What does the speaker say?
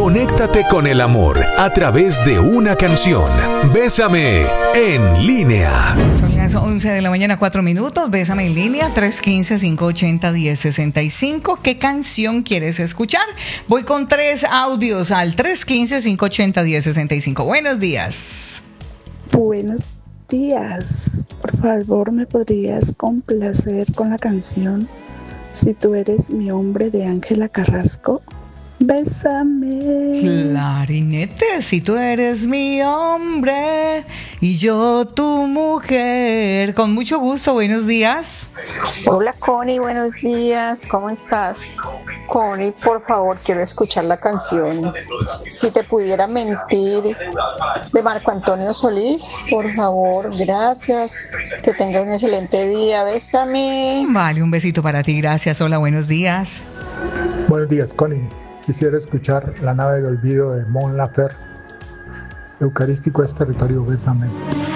Conéctate con el amor a través de una canción. Bésame en línea. Son las 11 de la mañana, 4 minutos. Bésame en línea, 315-580-1065. ¿Qué canción quieres escuchar? Voy con 3 audios al 315-580-1065. Buenos días. Buenos días. Por favor, ¿me podrías complacer con la canción Si tú eres mi hombre de Ángela Carrasco? Bésame. Clarinete, si tú eres mi hombre y yo tu mujer. Con mucho gusto, buenos días. Hola Connie, buenos días, ¿cómo estás? Connie, por favor, quiero escuchar la canción Si te pudiera mentir de Marco Antonio Solís, por favor, gracias, que tengas un excelente día, bésame. Vale, un besito para ti, gracias, hola, buenos días. Buenos días, Connie. Quisiera escuchar La nave del olvido de Mon Laferte. Eucarístico es territorio, bésame.